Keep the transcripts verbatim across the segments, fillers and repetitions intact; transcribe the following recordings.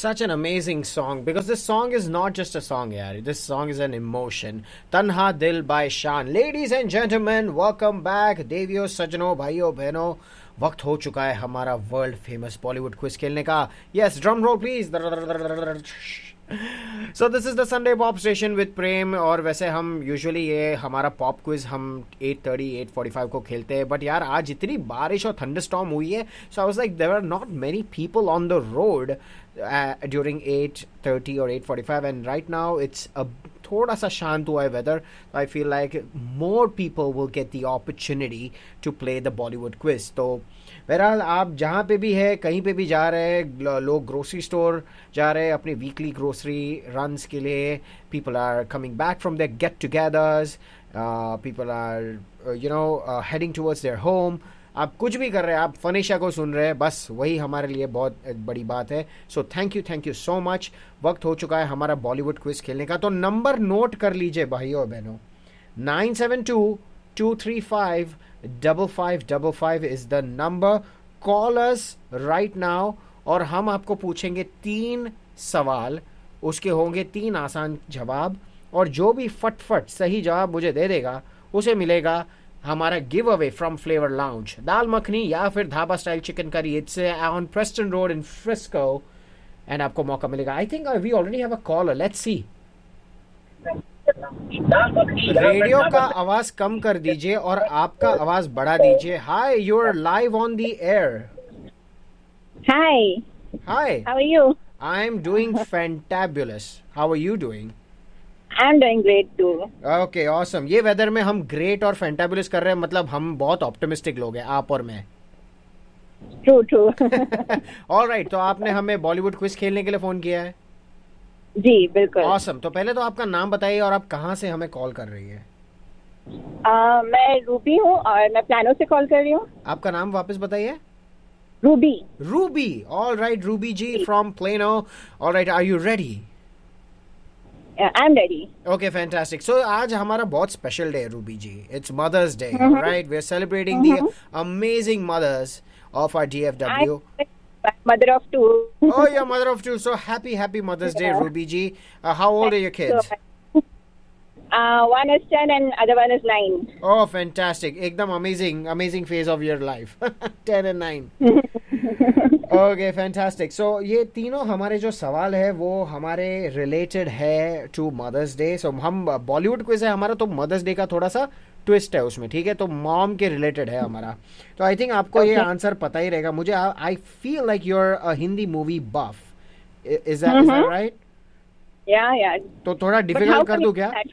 such an amazing song because this song is not just a song, yaar. This song is an emotion. Tanha Dil by Shaan. Ladies and gentlemen, welcome back. देवियों, सज्जनों, भाइयों, बहनों, वक्त हो चुका है हमारा वर्ल्ड फेमस बॉलीवुड क्विज खेलने का. Yes, drum roll please. So this is the Sunday Pop Station with Prem. और वैसे हम यूजुअली ये हमारा पॉप क्विज हम eight thirty, eight forty-five को खेलते हैं, बट यार आज इतनी बारिश और थंडरस्टॉर्म हुई है, सो I was like there are not many people on the road during eight thirty or eight forty-five, and right now it's a थोड़ा सा शांत हुआ है weather. I feel like more people will get the opportunity to play the Bollywood quiz. तो बहरहाल आप जहाँ पे भी है, कहीं पे भी जा रहे हैं, लोग ग्रोसरी स्टोर जा रहे हैं अपने वीकली ग्रोसरी रन्स के लिए, people are coming back from there get togethers, people are you know heading towards their home. आप कुछ भी कर रहे हैं, आप फनीशा को सुन रहे हैं, बस वही हमारे लिए बहुत बड़ी बात है. So thank you thank you so much. वक्त हो चुका है हमारा बॉलीवुड क्विज खेलने का. तो नंबर नोट कर लीजिए भाइयों और बहनों. Nine seven to to three five double five double five is the number. Call us right now और हम आपको पूछेंगे तीन सवाल, उसके होंगे तीन आसान जवाब, और जो भी फटफट सही जवाब मुझे दे देगा उसे मिलेगा हमारा give away from flavour lounge, दाल मखनी या फिर धाबा style chicken curry. It's on Preston road in Frisco and आपको मौका मिलेगा. I think we already have a collar. Let's see. Radio का आवाज कम कर दीजिए और आपका आवाज बढ़ा दीजिए. हाय, you are live on the air. Hi. Hi. How are you? I am doing fantabulous. How are you doing? I am doing great to. Okay, awesome. ये वेदर में हम ग्रेट और फैंटाबुलस कर रहे हैं, मतलब हम बहुत ऑप्टिमिस्टिक लोग हैं, आप और मैं. True true. ऑलराइट, तो आपने हमें बॉलीवुड क्विज खेलने के लिए फोन किया है? जी बिल्कुल. ऑसम. तो पहले तो आपका नाम बताइए और आप कहाँ से हमें कॉल कर रही है? uh, मैं रूबी हूँ और मैं प्लानो से कॉल कर रही हूँ. आपका नाम वापस बताइए. Ruby. Ruby. Alright Ruby ji from plano. Alright, are you ready? I am ready. Okay, fantastic. सो आज हमारा बहुत स्पेशल डे है Ruby ji. It's mother's day, right? We are celebrating the amazing mother's of our D F W. Mother of two. Oh, you're mother of two. So happy, happy Mother's Day, Ruby ji. Uh, how old are your kids? Uh, one is ten and other one is nine. Oh, fantastic. Ekdam amazing, amazing phase of your life. ten and nine. Okay, fantastic. So ये तीनों हमारे जो सवाल है वो हमारे related है to mother's day. सो हम बॉलीवुड क्विज है हमारा, तो मदर्स डे का थोड़ा सा ट्विस्ट है उसमें, ठीक है? तो मॉम के रिलेटेड है हमारा. तो आई थिंक आपको okay. ये आंसर पता ही रहेगा मुझे. I feel like you are a Hindi movie buff. Is that right? या या. तो थोड़ा डिफिकल्ट कर दूं क्या?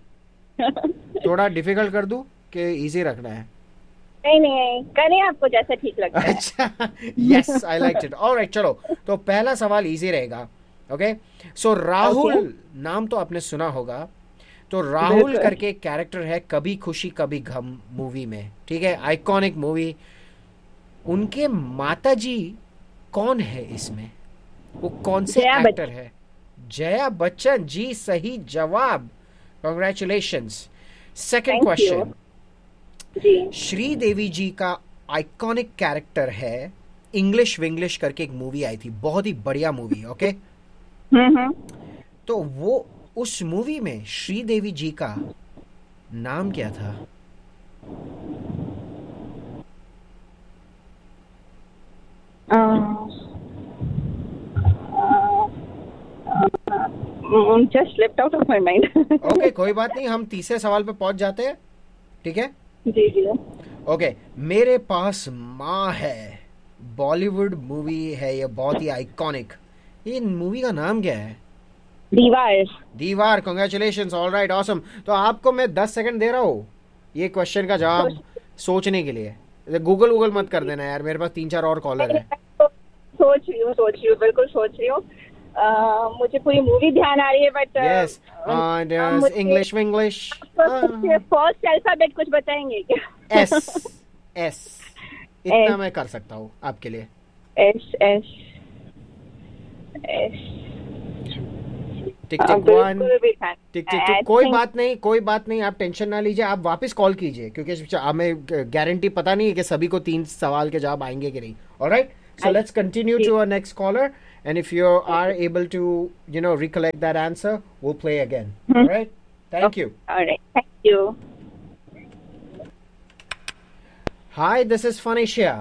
थोड़ा डिफिकल्ट कर दूं कि इजी रखना है? नहीं नहीं, करें आपको जैसा ठीक लगता है. अच्छा, yes, I like it. Alright, चलो. तो पहला सवाल इजी रहेगा. ओके, सो राहुल okay. नाम तो आपने सुना होगा. तो राहुल करके एक कैरेक्टर है कभी खुशी कभी गम मूवी में, ठीक है? Iconic movie. उनके माताजी कौन है इसमें? वो कौन से एक्टर है? जया बच्चन जी. सही जवाब. कांग्रेचुलेशंस. Second question. श्रीदेवी जी का आइकॉनिक कैरेक्टर है, इंग्लिश विंग्लिश करके एक मूवी आई थी, बहुत ही बढ़िया मूवी. ओके, तो वो उस मूवी में श्रीदेवी जी का नाम क्या था? Just slipped out of my mind. Okay, कोई बात नहीं, हम तीसरे सवाल पे पहुंच जाते हैं, ठीक है? जी जी. ओके, मेरे पास माँ है, बॉलीवुड मूवी है ये, बहुत ही आइकॉनिक. ये मूवी का नाम क्या है? दीवार. दीवार. कांग्रेचुलेशंस. Alright, awesome. तो आपको मैं दस सेकंड दे रहा हूँ ये क्वेश्चन का जवाब सोचने के लिए. गूगल गूगल मत कर देना यार, मेरे पास तीन चार और कॉलर है. सोच रही हूँ सोच रही हूँ बिल्कुल सोच रही हूँ. मुझे पूरी मूवी ध्यान आ रही है, but yes, English English. First alphabet कुछ बताएंगे क्या? एस. एस इतना मैं कर सकता हूँ आपके लिए. S S S. टिक टिक वन, टिक टिक टू. कोई बात नहीं, कोई बात नहीं, आप टेंशन ना लीजिए. आप वापस कॉल कीजिए क्योंकि हमें गारंटी पता नहीं है कि सभी को तीन सवाल के जवाब आएंगे कि नहीं. Alright, So let's continue to our next caller. And if you are able to, you know, recollect that answer, we'll play again. Mm-hmm. All right? Thank you. All right. Thank you. Hi, this is Phanesia.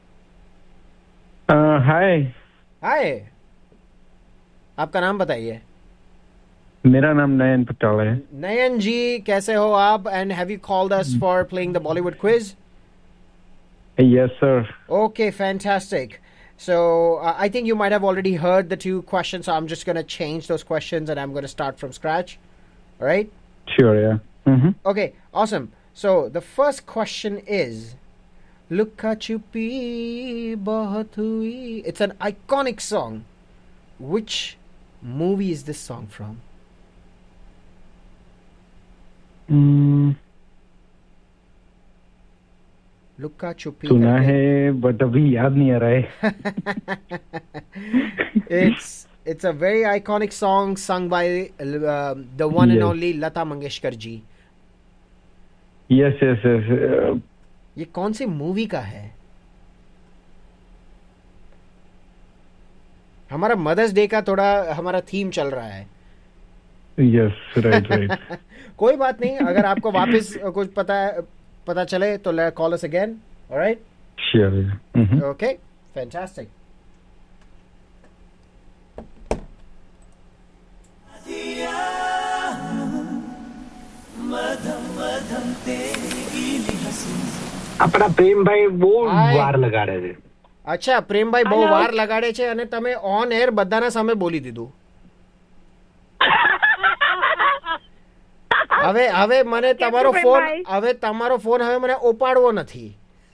Uh, hi. Hi. आपका नाम बताइए. मेरा नाम नयन पटेल है. नयन जी, कैसे हो आप? And have you called us for playing the Bollywood quiz? Yes, sir. Okay, fantastic. So uh, I think you might have already heard the two questions. So I'm just going to change those questions and I'm going to start from scratch. All right? Sure, yeah. Mm-hmm. Okay, awesome. So the first question is Lukka Chupi Bahut Hui. It's an iconic song. Which movie is this song from? Mm. लुक्का छुपी सुना है but अभी याद नहीं आ रहा है. It's it's a very iconic song sung by uh, the one yes. and only Lata Mangeshkar ji. Yes, yes, yes. Uh, ये कौन सी मूवी का है? हमारा मदर्स डे का थोड़ा हमारा थीम चल रहा है. Yes, right, right. कोई बात नहीं, अगर आपको वापस कुछ पता पता चले तो call us again. All right? Sure. Yeah. Mm-hmm. Okay, fantastic. આપણા પ્રેમભાઈ બહુ વાર લગાડે છે. અચ્છા, પ્રેમભાઈ બહુ વાર લગાડે છે અને તમે ઓન એર બધાના સામે બોલી દીધું. હવે હવે મને તમારો ફોન હવે તમારો ફોન હવે મને ઓપાડવો નથી.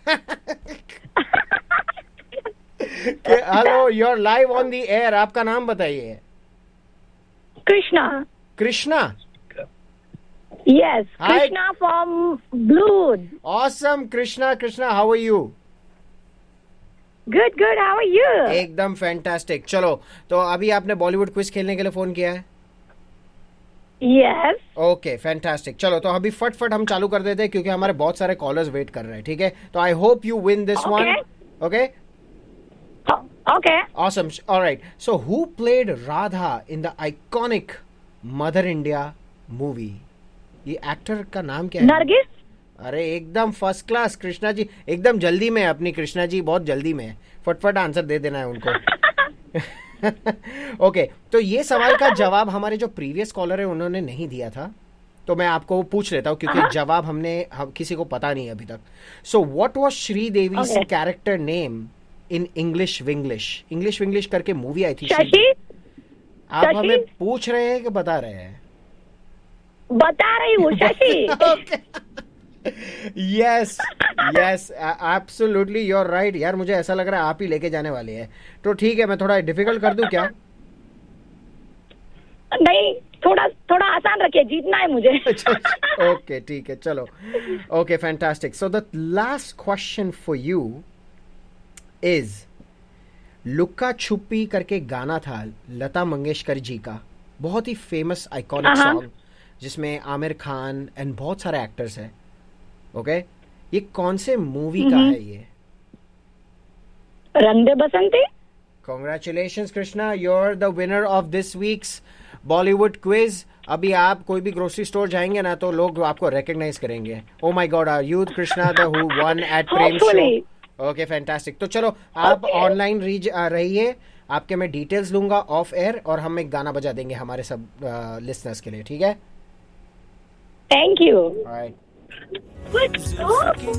કે hello, you are live on the air. आपका नाम बताइए. Krishna. Krishna. Yes, Krishna Hi. from Blood. Awesome, Krishna. Krishna, how are you? Good, good. How are you? एकदम फैंटास्टिक. चलो, तो अभी आपने बॉलीवुड क्विज खेलने के लिए फोन किया है? Yes. Okay, fantastic. चलो, तो अभी फटफट हम चालू कर देते हैं क्योंकि हमारे बहुत सारे कॉलर्स वेट कर रहे हैं. ठीक है, तो I hope you win this one. Okay. Okay. Awesome. All right. So, who played Radha in the iconic Mother India movie? ये एक्टर का नाम क्या है? नरगिस. अरे एकदम फर्स्ट क्लास कृष्णा जी. एकदम जल्दी में अपनी कृष्णा जी, बहुत जल्दी में. फटफट आंसर दे देना है उनको. ओके okay, तो ये सवाल का जवाब हमारे जो प्रीवियस कॉलर है उन्होंने नहीं दिया था, तो मैं आपको पूछ लेता हूँ क्योंकि uh-huh. जवाब हमने हम किसी को पता नहीं अभी तक. So what was Sridevi okay. Character name in English Vinglish? English Vinglish करके मूवी आई थी. शशि. आप शशी? हमें पूछ रहे हैं कि बता रहे हैं? बता रही हूँ Shashi. Yes yes absolutely, you are right. यार मुझे ऐसा लग रहा है आप ही लेके जाने वाले हैं. तो ठीक है, मैं थोड़ा डिफिकल्ट कर दूं क्या? नहीं, थोड़ा थोड़ा आसान रखिए, जीतना है मुझे. ओके ठीक है, चलो. Okay fantastic. So the last question for you is, लुक्का छुपी करके गाना था लता मंगेशकर जी का, बहुत ही फेमस आइकॉनिक सॉन्ग जिसमें आमिर खान एंड बहुत सारे एक्टर्स हैं. Okay okay? ये कौन से मूवी का है ये? रंग दे बसंती. Congratulations Krishna, you're the winner of this week's Bollywood quiz. अभी आप कोई भी ग्रोसरी स्टोर जाएंगे ना तो लोग आपको रिकॉग्नाइज करेंगे. Oh my God, are you Krishna the who won at Prem show? Okay, fantastic. तो चलो आप ऑनलाइन रीच रहिए, आपके मैं डिटेल्स लूंगा ऑफ एयर और हम एक गाना बजा देंगे हमारे सब लिसनर्स के लिए. ठीक है? Thank you. All right. Good.